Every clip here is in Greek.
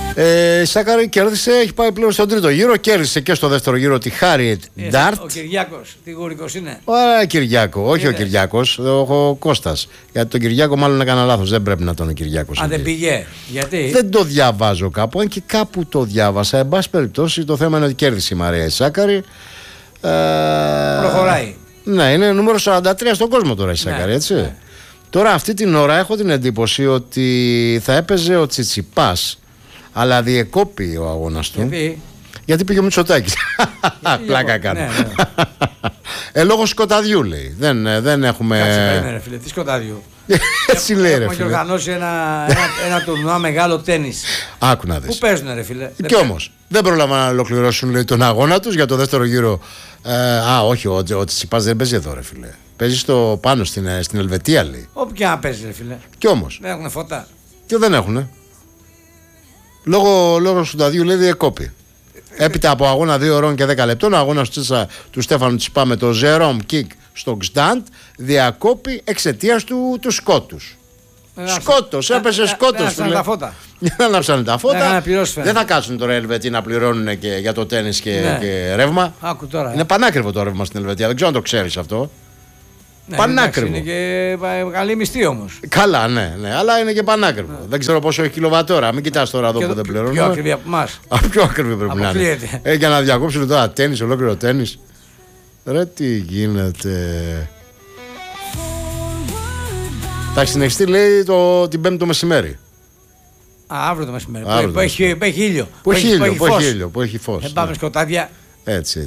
Σάκαρη κέρδισε, έχει πάει πλέον στον τρίτο γύρο. Κέρδισε και στο δεύτερο γύρο τη Χάριετ Ντάρτ. Ο Κυριάκος, τι γούρικος είναι. Ωραία, Κυριάκο. Όχι ο Κυριάκος, ο Κώστας. Γιατί τον Κυριάκο μάλλον έκανα λάθος. Δεν πρέπει να τον ο Κυριάκος. Αν δεν πήγε, γιατί. Δεν το διαβάζω κάπου. Αν και κάπου το διάβασα. Εν πάση περιπτώσει, το θέμα είναι ότι κέρδισε η Μαρία Σάκαρη. Προχωράει. Ναι, είναι νούμερο 43 στον κόσμο τώρα η Σάκαρη, έτσι. Ναι. Τώρα, αυτή την ώρα έχω την εντύπωση ότι θα έπαιζε ο Τσιτσιπάς. Αλλά διεκόπη ο αγώνας του. Γιατί πήγε ο Μητσοτάκης. Πλάκα κάνω. Λόγω σκοταδιού λέει. Δεν έχουμε. Κάτσε, περίμενε, φίλε. Τι σκοταδιού. Έτσι λέει, ρε φίλε. Έχουμε οργανώσει ένα τουρνουά μεγάλο τένις. Άκου να δεις. Πού παίζουνε, ρε φίλε. Κι όμως δεν πρόλαβαν να ολοκληρώσουν λέει, τον αγώνα τους για το δεύτερο γύρο. Όχι, ο Τσιτσιπάς δεν παίζει εδώ, ρε φίλε. Παίζει στο πάνω στην Ελβετία, λέει. Όπου και να παίζει, ρε φίλε. Κι όμως. Δεν έχουν φώτα. Και δεν έχουνε. Λόγω σκοταδιού λέει διεκόπη. Έπειτα από αγώνα 2 ώρων και 10 λεπτών, ο αγώνας του Στέφανου Τσιπά με το Ζερόμ Κικ στο Γκσταντ διακόπη εξαιτίας του σκότους. Σκότος, έπεσε σκότος. Δεν τα φώτα. Δεν ανάψανε τα φώτα. Δεν θα κάτσουν τώρα οι Ελβετοί να πληρώνουν και για το τένις και ρεύμα. Άκου τώρα. Είναι πανάκριβο το ρεύμα στην Ελβετία, δεν ξέρω αν το ξέρεις αυτό. Πανάκριβο. Είναι και καλή μισθή όμως. Καλά, ναι, αλλά είναι και πανάκριβο. Δεν ξέρω πόσο έχει κιλοβατόρα. Μην κοιτάς τώρα εδώ που δεν πληρώνουν. Πιο ακριβή από εμάς. Πιο ακριβή πρέπει να είναι. Για να διακόψουν τώρα τένις, ολόκληρο τένις. Ρε τι γίνεται. Θα συνεχιστεί λέει την Πέμπτη το μεσημέρι. Αύριο το μεσημέρι. Που έχει ήλιο. Που έχει φως. Δεν πάμε σκοτάδια. Έτσι.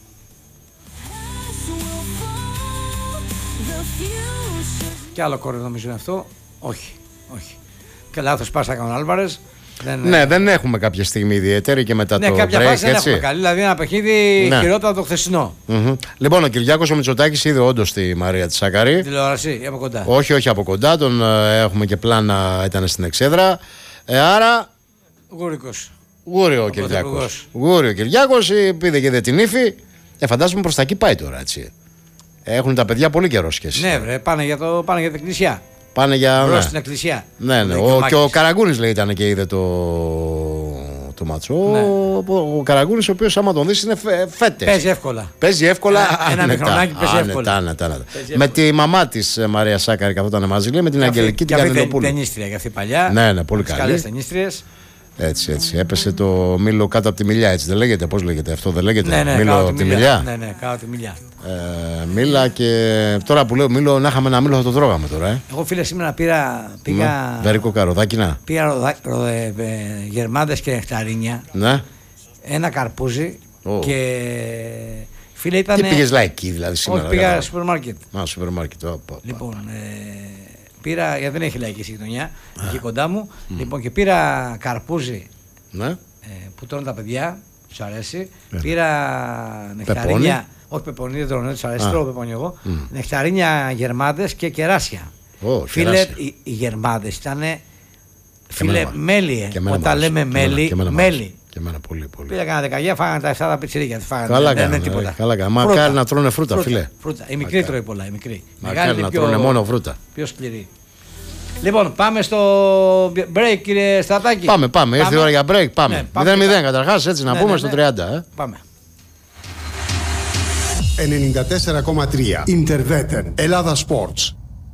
Και άλλο κόρη νομίζω είναι αυτό. Όχι. Και λάθος πάσα έκανε ο Άλβαρες. Δεν έχουμε κάποια στιγμή ιδιαίτερη και μετά το break. Κάποια φάση δεν έχουμε καλή. Δηλαδή ένα παιχνίδι χειρότερο από το χθεσινό. Λοιπόν, ο Κυριάκος ο Μητσοτάκης είδε όντως τη Μαρία τη Σάκαρη. Τηλεόραση ή από κοντά. Όχι από κοντά. Τον έχουμε και πλάνα, ήταν στην εξέδρα. Άρα. Γούρι ο Κυριάκος. Γούρι ο Κυριάκος, πήδε και δε την ύφη. Φαντάζομαι προς τα εκεί πάει τώρα, έτσι. Έχουν τα παιδιά πολύ καιρό σχέση. Ναι, βρε, πάνε για την εκκλησιά. Πάνε για. Μπρος στην εκκλησιά. Ναι. Και ο Καραγκούνης λέει ήταν και είδε το μάτσο. Ναι. Ο Καραγκούνης, ο οποίος άμα τον δεις είναι φέτες. Παίζει εύκολα. Ένα μικρονάκι παίζει εύκολα. Με τη μαμά της Μαρία Σάκαρη καθόταν μαζί, λέει, με την Αγγελική την Κανελοπούλου. Είναι ταινίστρια για αυτή παλιά. Ναι, πολύ καλή. Καλές ταινίστριες. Έτσι. Έπεσε το μήλο κάτω από τη μιλιά, έτσι δεν λέγεται. Πώς λέγεται αυτό, δεν λέγεται. Ναι, μήλο από τη μιλιά. Ναι, κάτω από τη μιλιά. Μήλα και τώρα που λέω μήλο, να είχαμε ένα μήλο θα το τρώγαμε τώρα. Εγώ φίλε σήμερα πήγα. Βερικό καροδάκινα. Πήγα γερμάντες και νεκταρίνια. Ναι. Ένα καρπούζι και. Φίλε ήταν. Τι πήγες λαϊκή δηλαδή σήμερα? Όχι, πήγα σούπερ μάρκετ. Σούπερ μάρκετ. Λοιπόν. Πήρα, γιατί δεν έχει λαϊκή στη γειτονιά, εκεί κοντά μου. Λοιπόν, και πήρα καρπούζι που τρώνε τα παιδιά, τους αρέσει. Πήρα νεκταρίνια. Όχι πεπονί, δεν τρώνε, τους αρέσει, τρώω πεπονί εγώ. Νεκταρίνια γερμάντες και κεράσια. Φίλε, οι γερμάντες ήταν. Φίλε, μέλι. Όταν λέμε μέλι. Και εμένα πολύ. Πήγα κανένα δεκαγιά, φάγανε τα 7 τα πιτσιρίκια. Καλά έκανα. Μακάρι να τρώνε φρούτα, φίλε. Η μικρή τρώει πολλά. Μακάρι να τρώνε μόνο φρούτα. Πιο σκληρή. Λοιπόν, πάμε στο break, κύριε Στρατάκη. Πάμε. Ήρθε η ώρα για break. Πάμε. 0-0 καταρχάς, έτσι να πούμε στο 30. Πάμε. 94,3 Interveten Ελλάδα Sports.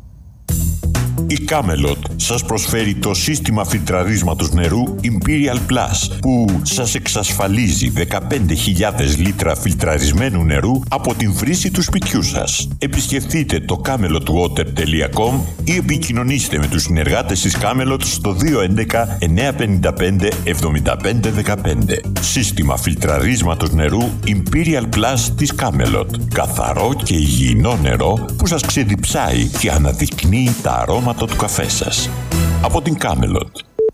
Η Camelot σας προσφέρει το σύστημα φιλτραρίσματος νερού Imperial Plus που σας εξασφαλίζει 15.000 λίτρα φιλτραρισμένου νερού από την βρύση του σπιτιού σας. Επισκεφτείτε το camelotwater.com ή επικοινωνήστε με τους συνεργάτες της Camelot στο 211 955 7515. Σύστημα φιλτραρίσματος νερού Imperial Plus της Camelot. Καθαρό και υγιεινό νερό που σας ξεδιψάει και αναδεικνύει τα αρώματα του καφέ σας. Από την Camelot.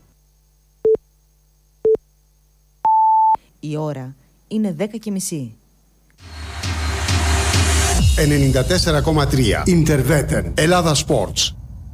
Η ώρα είναι 10:30. 94,3 Interveten Ελλάδα Sports.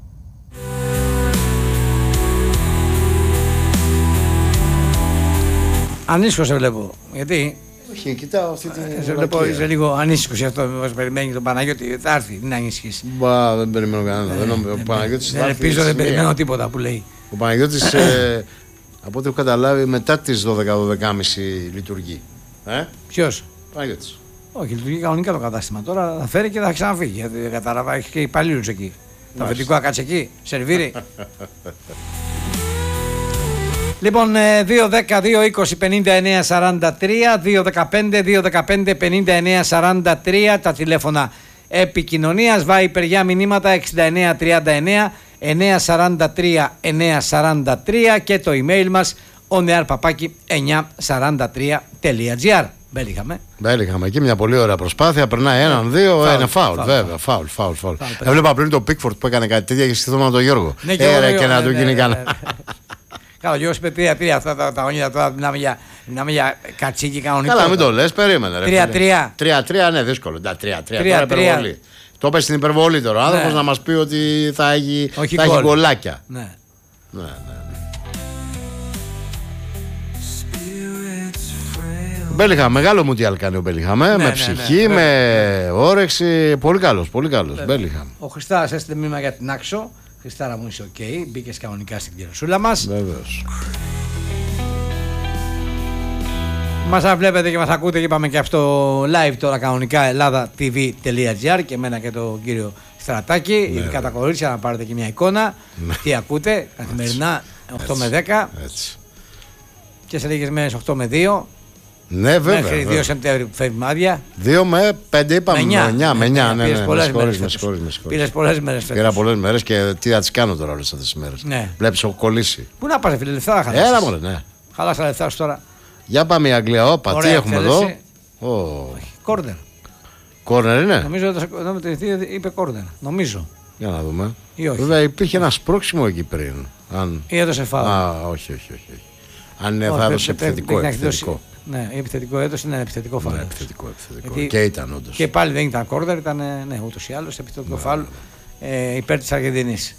Ανήσυχο σε βλέπω. Γιατί? Όχι, κοιτάω αυτή τη. Σε βλέπω, είσαι λίγο ανήσυχο γι' αυτό. Μας περιμένει τον Παναγιώτη. Θα έρθει, είναι ανήσυχη. Μπα, δεν περιμένω κανένα. Ο Παναγιώτης δεν ελπίζω, δεν περιμένω τίποτα που λέει. Ο Παναγιώτης Από ό,τι έχω καταλάβει, μετά τις 12-12.30 λειτουργεί. Ποιος? Παναγιώτης. Όχι, λειτουργεί κανονικά το κατάστημα. Τώρα θα φέρει και θα ξαναφύγει. Γιατί δεν κατάλαβα, έχει και υπαλλήλους εκεί. Το αφεντικό θα κάτσει εκεί, σερβίρει. Λοιπόν, 2-10-2-20-59-43, 2-15-2-15-59-43 τα τηλέφωνα επικοινωνίας. Viper για μηνύματα 6939 943 943 και το email μας onearpapaki943.gr. Μπέλιγχαμ εκεί μια πολύ ωραία προσπάθεια. Περνάει έναν, δύο, ένα φάουλ. Βέβαια, φάουλ. Έβλεπα πριν το Πίκφορντ που έκανε κάτι τέτοια και σκεφτόμουν με τον Γιώργο. Και να του γίνει κανένα. Καλά, ο Γιώργος είπε 3-3 αυτά τα γόνια. Τώρα μιλάμε για κατσίκι κανονικό. Καλά, μην το λες, περίμενε. 3-3. 3-3, ναι, δύσκολο. 3-3. Τώρα υπερβολή. Το είπε στην υπερβολή τώρα. Ο άνθρωπος να μας πει ότι θα έχει γκολάκια. Ναι. Μπέλιγχαμ, μεγάλο μουντιάλ κάνει ο Μπέλιγχαμ. Με ψυχή, με όρεξη. Πολύ καλός. Μπέλιγχαμ. Ο Χριστάρας έστειλε μήνυμα για την Άξο. Χριστάρα μου, είσαι οκ. Μπήκες κανονικά στην κυρωσούλα μας. Βεβαίως. Μας βλέπετε και μας ακούτε και είπαμε και αυτό live τώρα κανονικά ελλάδα.tv.gr και εμένα και τον κύριο Στρατάκη. Ειδικά τα κορίτσια να πάρετε και μια εικόνα. Τι ακούτε καθημερινά 8 με 10. Έτσι. Και σε λίγες μέρες 8 με 2. Ναι, βέβαια. Μέχρι 2 Σεπτέμβρη που φεύγει μάδια. 2 με 5 είπαμε. Με 9. Ναι. Πήρες πολλές μέρες φέτος. Πήρα πολλές μέρες και τι θα τις κάνω τώρα όλες αυτές τις μέρες. Ναι. Βλέπεις, έχω κολλήσει. Πού να πας, φίλε, λεφτά θα χαλάσεις. Έλα μωρέ, ναι. Χαλάσα λεφτά σου τώρα. Για πάμε η Αγγλία. Όπα, τι έχουμε εδώ. Κόρνερ. Κόρνερ είναι. Νομίζω ότι είπε κόρνερ. Νομίζω. Για να δούμε. Βέβαια υπήρχε ένα σπρώξιμο εκεί πριν. Ή έδωσε φάουλ. Όχι. Αν θα έδωσε επιθετικό. Ναι, επιθετικό έδωσε, είναι επιθετικό φάουλ. Ναι, επιθετικό. Και ήταν όντως. Και πάλι δεν ήταν κόρνερ, ήταν ούτως ή άλλως επιθετικό φάουλ υπέρ της Αργεντινής.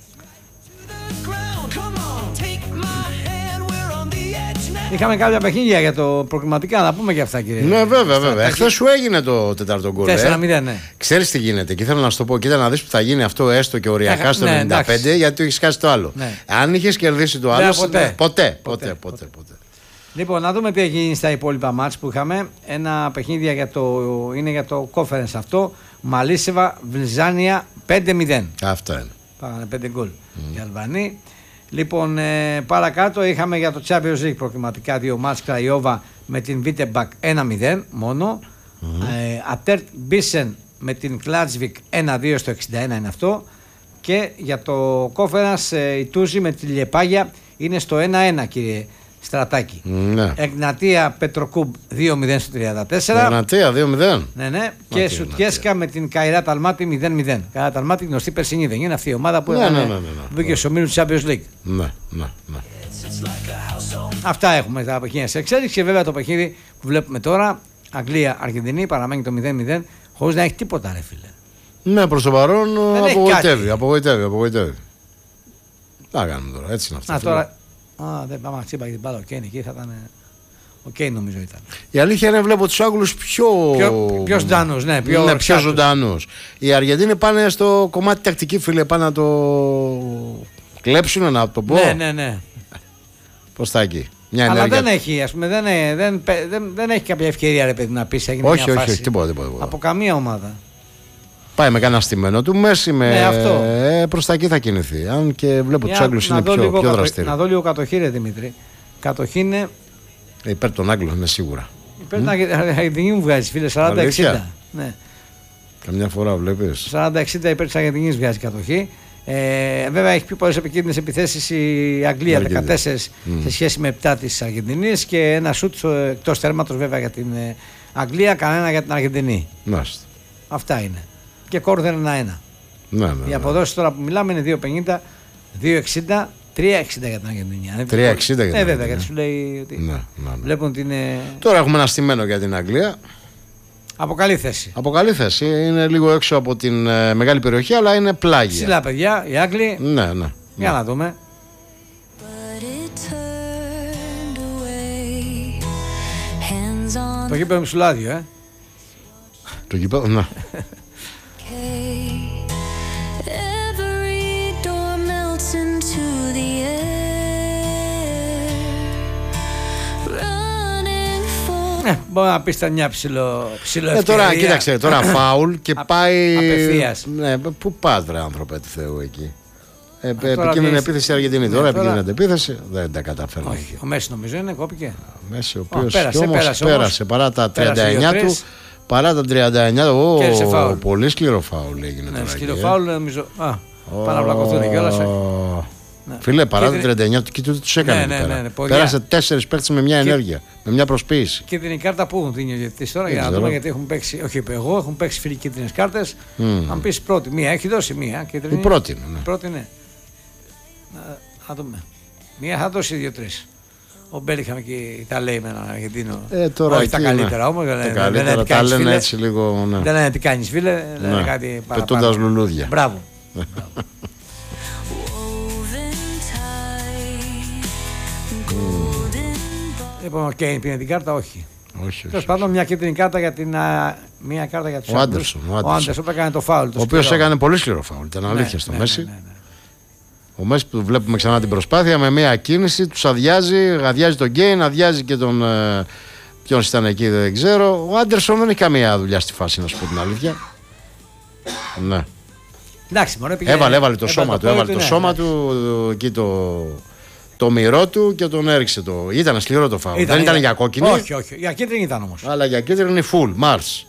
Είχαμε κάποια παιχνίδια για το προκριματικά, να πούμε και αυτά, κύριε. Ναι, βέβαια. Εχθές σου έγινε το τέταρτο γκολ. 4-0, ναι. Ξέρεις τι γίνεται, και ήθελα να σου το πω. Κοίτα να δεις που θα γίνει αυτό έστω και οριακά στο 95, γιατί το έχεις χάσει το άλλο. Ναι. Αν είχες κερδίσει το άλλο. Ποτέ. Λοιπόν, να δούμε τι έχει γίνει στα υπόλοιπα μάτς που είχαμε. Ένα παιχνίδι είναι για το conference αυτό. Μαλίσεβα, Βλυζάνια 5-0. Αυτά είναι. Πάγανε 5 γκολ οι Αλβανοί. Λοιπόν, παρακάτω είχαμε για το Champions League προκριματικά 2 μάτς. Κραϊόβα με την Βίτεμπακ 1-0 μόνο. Ατέρτ Μπίσεν με την Κλάτσβικ 1-2 στο 61 είναι αυτό. Και για το Conference η Τούζη με τη Λιεπάγια είναι στο 1-1, κύριε Στρατάκη. Ναι. Εγνατία Πετροκούμπ 2-0 στο 34. Εγνατία 2-0. Ναι. Και Σουτιέσκα με την Καϊράτ Αλμάτι 0-0. Καϊράτ Αλμάτι γνωστή περσινή, δεν είναι αυτή η ομάδα που μπήκε στο μήνυμα του Champions League. Ναι. Αυτά έχουμε τα παιχνίδια σε εξέλιξη. Και βέβαια το παιχνίδι που βλέπουμε τώρα, Αγγλία-Αργεντινή, παραμένει το 0-0 χωρίς να έχει τίποτα, ρε φίλε. Ναι, προς το παρόν απογοητεύει. Τι να κάνουμε τώρα, έτσι είναι αυτό. Τώρα. Δεν πάμε να τσίμπα για την μπάλα. Ο Κέιν εκεί θα ήταν. Ο Κέιν νομίζω ήταν. Η αλήθεια είναι βλέπω τους Άγγλους πιο ζωντανούς. Ναι, πιο ζωντανούς. Οι Αργεντίνοι πάνε στο κομμάτι τακτική, φίλε, πάνε να το κλέψουν, να το πω. Ναι. Πώς θα εκεί. Αλλά δεν έχει, ας πούμε, δεν έχει κάποια ευκαιρία, ρε παιδί, να πεις έγινε μια φάση. Όχι, τίποτα. Από καμία ομάδα. Πάει με κανένα στημένο του Μέση, προς τα εκεί θα κινηθεί. Αν και βλέπω τους Άγγλους είναι πιο δραστήριοι. Να δω λίγο κατοχή, ρε Δημήτρη. Κατοχή είναι. Υπέρ των Άγγλων, είναι σίγουρα. Υπέρ των Αργεντινής μου βγάζει, φίλε, 40-60. Ναι. Καμιά φορά βλέπεις. 40-60 υπέρ της Αργεντινής βγάζει κατοχή. Βέβαια έχει πιο πολλές επικίνδυνες επιθέσεις η Αγγλία, 14 σε σχέση με 7 της Αργεντινής και ένα σουτ εκτός τέρματος βέβαια για την Αγγλία, κανένα για την Αργεντινή. Μάλιστα. Αυτά είναι. Και κόρνερ 1-1. Ναι. Οι αποδόσεις τώρα που μιλάμε είναι 2,50, 2,60, 3,60 για την Αργεντινή. 3,60 για την Αργεντινή. Ναι, βέβαια, γιατί σου λέει ότι βλέπουν ότι είναι. Τώρα έχουμε ένα στημένο για την Αγγλία. Από καλή θέση. Είναι λίγο έξω από την μεγάλη περιοχή, αλλά είναι πλάγια. Ψηλά, παιδιά, οι Άγγλοι. Ναι. Για να δούμε. Το γήπεδο μισουλάδιο, Το γήπεδο, ναι. Μπορεί να πει ήταν μια ψηλό τώρα κοίταξε, τώρα φάουλ και πάει. Απευθείας. Ναι, πού πας ρε άνθρωπε του Θεού εκεί. Επικίνδυνη επίθεση η Αργεντινή. Τώρα επικίνδυνη επίθεση δεν τα καταφέρνει. Όχι. Ο Μέση νομίζω είναι, κόπηκε. Ο Μέση ο οποίος πέρασε παρά τα 39 του. Παρά τα 39 πολύ σκληρό φάουλ έγινε. Ναι, σκληρό φάουλ νομίζω. Παραβλακωθούν κιόλας. Φίλε, παρά τα 39 του, και τους έκανε. Ναι, πέρασε 4 παίκτες με μια ενέργεια, με μια προσποίηση. Κίτρινη κάρτα που έχουν δίνει ο διαιτητής τώρα για να δούμε, γιατί έχουν παίξει. Όχι, εγώ έχουν παίξει φίλοι κίτρινες κάρτες. Αν πεις πρώτη, μία έχει δώσει μία κίτρινη. Η πρώτη, ναι. Πρώτη, ναι. Να δούμε. Μία θα δώσει 2-3. Ο Μπέλιχαμ και τα λέει με έναν Αργεντίνο. Τώρα όχι τα καλύτερα όμως. Τα λένε έτσι λίγο. Δεν λένε τι κάνεις, φίλε. Λένε κάτι παραπάνω. Πετώντας λουλούδια. Μπράβο. Λοιπόν, ο Κέιν πήρε την κάρτα, όχι. Τέλος πάντων, μια κίτρινη κάρτα για την. Μια κάρτα για τους Άντερσον. Ο Άντερσον που έκανε το φάουλ. Ο οποίος έκανε πολύ σκληρό φάουλ. Ήταν αλήθεια στο Μέση. Ο Μέση που βλέπουμε ξανά την προσπάθεια με μια κίνηση, τους αδειάζει τον Κέιν, αδειάζει και τον. Ποιος ήταν εκεί δεν ξέρω. Ο Άντερσον δεν έχει καμία δουλειά στη φάση, να σου πω την αλήθεια. Ναι. Εντάξει, μόνο έβαλε το σώμα του. Έβαλε το σώμα του εκεί το μυρό του και τον έριξε. Ήταν σκληρό το φάουλ. Δεν ήταν για κόκκινη. Όχι. Για κίτρινη ήταν όμως. Αλλά για κίτρινη full, Mars.